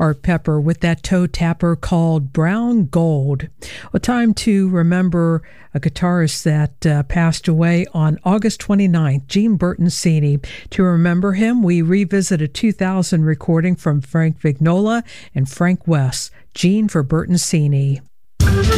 Art Pepper with that toe tapper called Brown Gold. Well, time to remember a guitarist that passed away on August 29th, Gene Bertoncini. To remember him, we revisit a 2000 recording from Frank Vignola and Frank West, Gene for Bertoncini.